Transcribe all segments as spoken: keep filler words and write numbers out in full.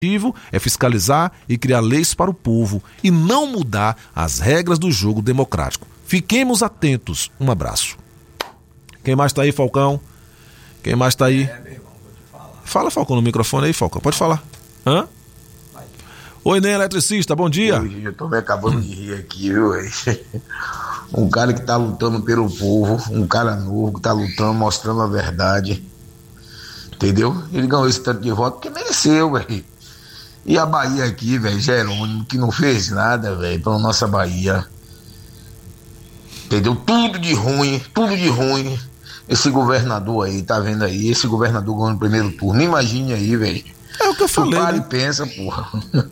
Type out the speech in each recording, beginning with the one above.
é fiscalizar e criar leis para o povo e não mudar as regras do jogo democrático. Fiquemos atentos. Um abraço. Quem mais tá aí, Falcão? Quem mais tá aí? É, meu irmão, vou te falar. Fala, Falcão, no microfone aí, Falcão. Pode falar. Hã? Vai. Oi, Ney Eletricista, bom dia. Oi, eu tô me acabando hum. de rir aqui, viu? Um cara que tá lutando pelo povo, um cara novo que tá lutando, mostrando a verdade. Entendeu? Ele ganhou esse tanto de voto porque mereceu, velho. E a Bahia aqui, velho, Jerônimo, que não fez nada, velho, pra nossa Bahia. Entendeu? Tudo de ruim, tudo de ruim. Esse governador aí, tá vendo aí? Esse governador ganhou no primeiro turno. Imagine aí, velho. É o que eu falei. Tu para né? e pensa, porra.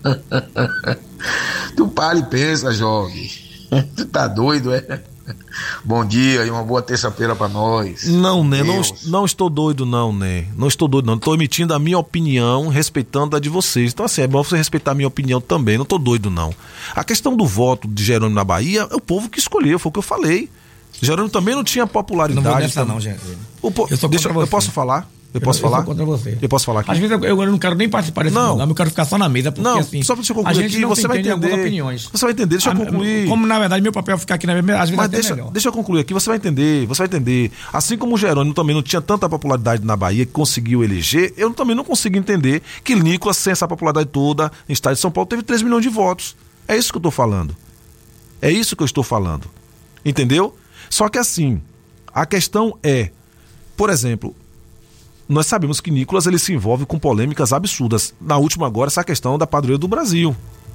Tu para e pensa, jovem. Tu tá doido, é? Bom dia e uma boa terça-feira pra nós. Não, né? Não, não estou doido, não, né? Não estou doido, não. Estou emitindo a minha opinião, respeitando a de vocês. Então, assim, é bom você respeitar a minha opinião também. Não estou doido, não. A questão do voto de Jerônimo na Bahia é o povo que escolheu, foi o que eu falei. Jerônimo também não tinha popularidade. Não vou nessa, não, Jerônimo. Po... Eu, sou Deixa, eu posso falar? Eu posso eu, falar? Eu sou contra você. Eu posso falar aqui? Às vezes eu, eu não quero nem participar desse programa, eu quero ficar só na mesa, porque não, assim... só pra você concluir aqui, você vai entender. Opiniões. Você vai entender, deixa eu concluir. Como, na verdade, meu papel é ficar aqui na mesa, às vezes Mas até deixa, melhor. deixa eu concluir aqui, você vai entender, você vai entender. Assim como o Jerônimo também não tinha tanta popularidade na Bahia que conseguiu eleger, eu também não consigo entender que Nicolas, sem essa popularidade toda, em estado de São Paulo, teve três milhões de votos. É isso que eu tô falando. É isso que eu estou falando. Entendeu? Só que assim, a questão é, por exemplo... Nós sabemos que Nicolas ele se envolve com polêmicas absurdas. Na última agora, essa questão da padroeira do Brasil.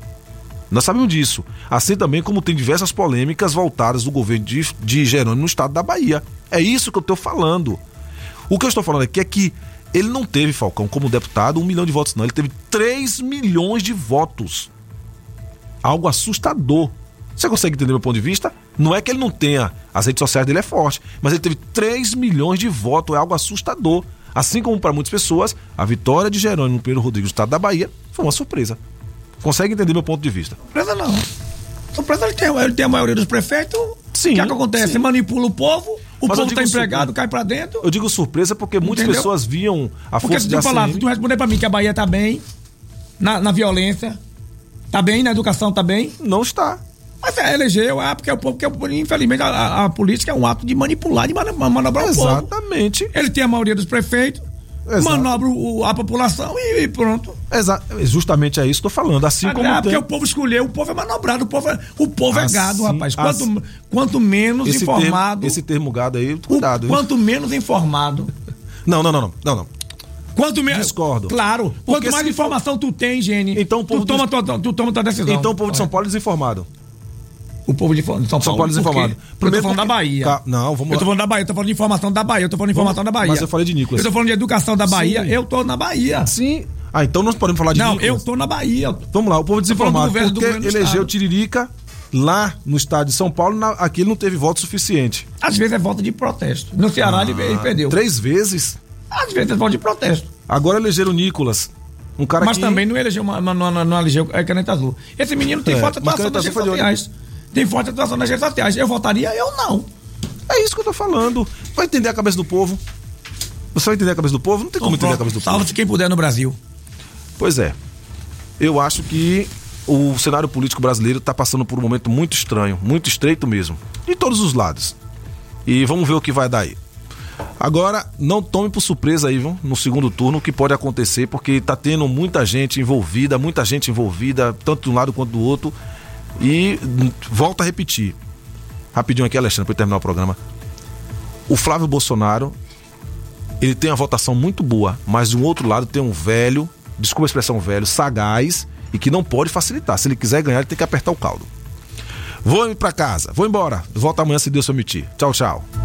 Nós sabemos disso. Assim também como tem diversas polêmicas voltadas do governo de, de Jerônimo no estado da Bahia. É isso que eu estou falando. O que eu estou falando aqui é que ele não teve, Falcão, como deputado, um milhão de votos, não. Ele teve três milhões de votos. Algo assustador. Você consegue entender meu ponto de vista? Não é que ele não tenha, as redes sociais dele é forte, mas ele teve três milhões de votos, é algo assustador. Assim como para muitas pessoas, a vitória de Jerônimo Pedro Rodrigues no estado da Bahia foi uma surpresa. Consegue entender meu ponto de vista? Surpresa não. Surpresa ele tem, ele tem a maioria dos prefeitos. Sim. O que, é que acontece? Sim. Manipula o povo, o Mas povo está empregado, surpresa. Cai para dentro. Eu digo surpresa porque muitas Entendeu? pessoas viam a porque força de A C M. Porque se tu responder para mim que a Bahia está bem, na, na violência, está bem, na educação está bem. Não está. Mas é, elegeu, é porque o povo, porque infelizmente a, a, a política é um ato de manipular, de manobrar o povo. Exatamente. Ele tem a maioria dos prefeitos, Exato. manobra o, a população e, e pronto. Exato. Justamente é isso que eu tô falando. Assim ah, como é, tem... porque o povo escolheu, o povo é manobrado, o povo é, o povo assim, é gado, rapaz. Quanto, assim, quanto menos esse informado... Termo, esse termo gado aí, cuidado. O, quanto menos informado... Não, não, não, não, não, não. Quanto menos... Discordo. Claro. Quanto mais informação for... tu tem, Gene, então, o povo tu, toma de... tua, tu toma tua decisão. Então o povo de São Paulo é desinformado. O povo de São Paulo, São Paulo desinformado. Primeiro eu tô falando porque... da Bahia. Tá, não, vamos lá. Eu tô falando da Bahia, eu tô falando de informação da Bahia, eu tô falando de informação vamos... da Bahia. Mas eu falei de Nicolas. Eu tô falando de educação da Bahia, Sim. eu tô na Bahia. Sim. Ah, então nós podemos falar de Não, Nicolas. eu tô na Bahia. Vamos lá, o povo desinformado, governo, porque elegeu Tiririca lá no estado de São Paulo, na... aqui ele não teve voto suficiente. Às vezes é voto de protesto. No Ceará ah, ele, ele perdeu. Três vezes? Às vezes é voto de protesto. Agora elegeram o Nicolas. Um cara Mas que... também não elegeu, uma, não, não, não elegeu é caneta azul. Esse menino tem é, forte atuação nas redes sociais. Tem forte atuação nas redes sociais. Eu votaria? Eu não. É isso que eu tô falando. Vai entender a cabeça do povo? Você vai entender a cabeça do povo? Não tem como então, entender pronto. a cabeça do povo. Salve-se quem puder no Brasil. Pois é. Eu acho que o cenário político brasileiro está passando por um momento muito estranho, muito estreito mesmo. De todos os lados. E vamos ver o que vai dar aí. Agora, não tome por surpresa aí, viu, no segundo turno, o que pode acontecer, porque tá tendo muita gente envolvida, muita gente envolvida, tanto de um lado quanto do outro. E volto a repetir, rapidinho aqui, Alexandre, para terminar o programa. O Flávio Bolsonaro, ele tem uma votação muito boa, mas de um outro lado tem um velho, desculpa a expressão velho, sagaz, e que não pode facilitar. Se ele quiser ganhar, ele tem que apertar o caldo. Vou ir para casa, vou embora. Volto amanhã se Deus permitir. Tchau, tchau.